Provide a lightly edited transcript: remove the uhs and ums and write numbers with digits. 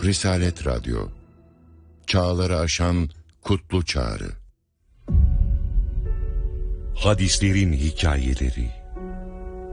Risalet Radyo, çağları aşan kutlu çağrı. Hadislerin hikayeleri.